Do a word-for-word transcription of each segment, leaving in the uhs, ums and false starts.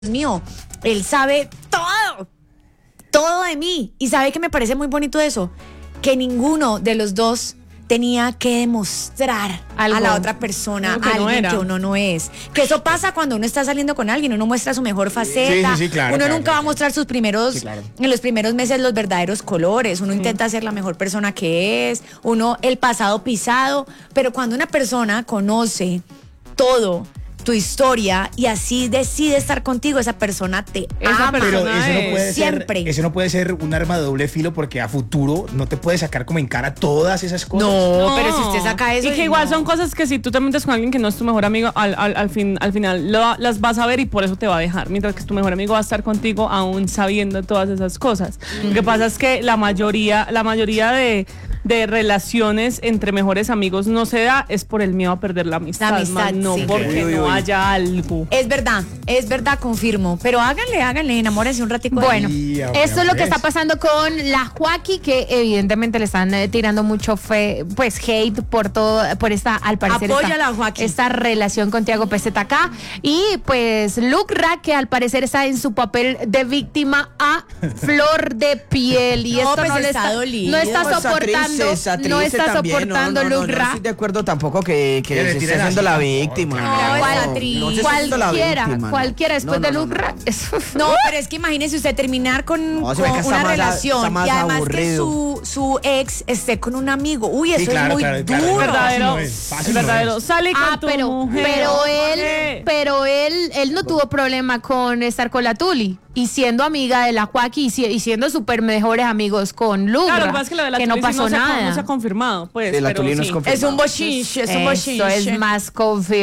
mío, él sabe todo, todo de mí. Y sabe que me parece muy bonito eso, que ninguno de los dos tenía que demostrar Algo. a la otra persona Algo que a no alguien era. que uno no es. Que eso pasa cuando uno está saliendo con alguien, uno muestra su mejor faceta. Sí, sí, sí, claro, uno claro, nunca claro. va a mostrar sus primeros, Sí, claro. en los primeros meses los verdaderos colores. Uno intenta ser la mejor persona que es, uno el pasado pisado, pero cuando una persona conoce todo, tu historia, y así decide estar contigo, esa persona te Esa ama. Pero persona eso no es puede siempre. ser, eso no puede ser un arma de doble filo porque a futuro no te puedes sacar como en cara todas esas cosas. No, pero si usted saca eso. Y que y igual no. son cosas que si tú te metes con alguien que no es tu mejor amigo, al, al, al, fin, al final lo- las vas a ver y por eso te va a dejar. Mientras que tu mejor amigo va a estar contigo aún sabiendo todas esas cosas. Lo que pasa es que la mayoría, la mayoría de, de relaciones entre mejores amigos no se da es por el miedo a perder la amistad. La amistad, más no sí. porque Uy, uy, no uy. haya algo. Es verdad, es verdad, confirmo. Pero háganle, háganle, enamórense un ratico. de Bueno, él. Y, ah, esto es lo que pues. está pasando con la Joaquí, que evidentemente le están eh, tirando mucho fe, pues hate por todo, por esta, al parecer, Apoya esta, a la Joaquí. esta relación con Tiago P Z K. Y pues Lucra, que al parecer está en su papel de víctima a flor de piel. Y No, esto pues no le está está, dolido. no está No, está soportando, triste, está no triste está también. soportando no, no, no, Lucra. No estoy de acuerdo tampoco que, que Que le se tiren esté haciendo así la tampoco, víctima. claro. No, está no triste. se está haciendo la Cualquiera, víctima, no. cualquiera después No, de no, no, Lucra. no. es- No, pero es que imagínese usted terminar con, No, se ve con que está una más a- relación está más y además que aburrido. su, su ex esté con un amigo. Uy, eso Sí, claro, es muy claro, claro. duro. Verdadero, no es, fácil no verdadero. es. Sale con Ah, tu pero, mujer. pero él, Oye. pero él, él no tuvo problema con estar con la Tuli y siendo amiga de la Joaquí y, si- y siendo súper mejores amigos con Lucra, Claro, lo que pasa es que lo de la que no Tuli sí pasó se ha- nada. no se ha confirmado, pues. Sí, la pero Tuli no es sí. confirmada. Es un bochinche, es un bochinche. Eso es más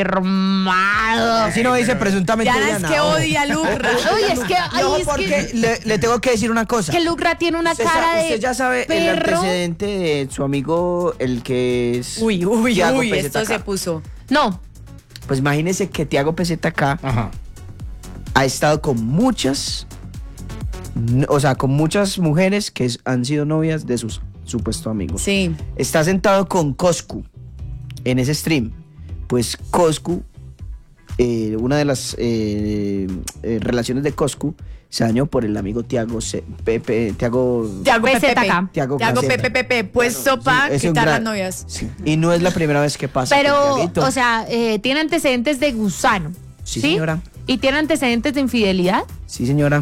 confirmado. Así no dice presuntamente. Diana es Diana, que ojo. odia a Lucra. Uy, es que, ay, No, es porque que, le, le tengo que decir una cosa. que Lucra tiene una Usted, cara sa- de usted ya sabe el perro. antecedente de su amigo, el que es. Uy, uy, Tiago uy, P Z esto K. se puso. No, Pues imagínese que Tiago P Z K Ajá. ha estado con muchas, n- o sea, con muchas mujeres que es- han sido novias de sus supuestos amigos. Sí. Está sentado con Coscu en ese stream. Pues Coscu, eh, una de las eh, eh, relaciones de Coscu se dañó por el amigo Tiago C- Pepe, Tiago. Tiago P Z K. Pepe. Tiago Tiago P Z K. Pepe Pepe, puesto Sí, para es un quitar las gran- novias. Sí, y no es la primera vez que pasa. con pero, Tiaguito. o sea, eh, tiene antecedentes de gusano. Sí, señora. Y tiene antecedentes de infidelidad. Sí, señora.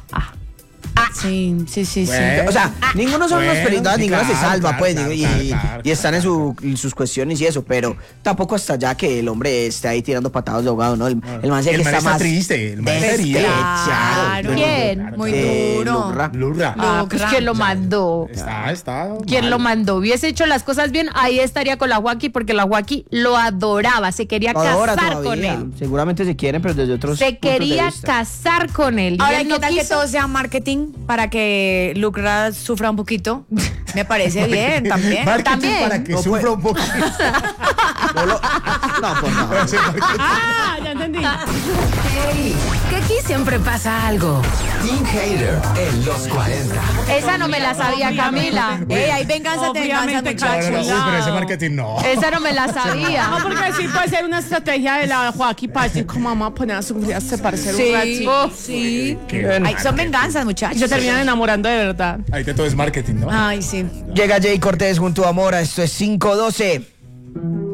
Sí, sí, sí, sí. Bueno. O sea, ninguno son unos Bueno, periodistas, sí, ninguno se claro, salva, claro, pues, claro, y, claro, y- claro, y están en, claro. su, en sus cuestiones y eso, pero tampoco hasta ya que el hombre esté ahí tirando patadas de ahogado, ¿no? El, el man, se El que man está, está más triste, el man está herido. despechado. Claro. ¿Quién? Muy Eh, duro. Lucra. Lurra. Ah, pues Lucra. ¿quién lo mandó? Está, está. ¿Quién mal. lo mandó? Hubiese hecho las cosas bien, ahí estaría con la Joaquí porque la Joaquí lo adoraba, se quería Lo adora casar con todavía. él. Seguramente se quieren, pero desde otros Se puntos de quería vista. casar con él. y Ahora, él ¿qué no tal que quiso. todo sea marketing para que Lucra sufra un poquito? Me parece bien, también. Marketing También. para que No, sufra pues- un poco. No, lo- no, pues no. Ah, ya entendí. Hey, que aquí siempre pasa algo. Team Hater en los cuarenta. Esa no me la sabía, Camila. Ey, hay venganza de venganza, Obviamente, No, no, no, muchachos. uy, pero ese marketing no. Esa no me la sabía. No, porque sí puede ser una estrategia de la Joaquín para decir, como vamos a poner a sufrir a parecer un Sí, ratito. sí. Qué Ay, son marketing. venganzas, Y muchachos. se terminan enamorando de verdad. Ahorita todo es marketing, ¿no? Ay, sí. Llega Jay Cortés junto a Mora, esto es cinco doce.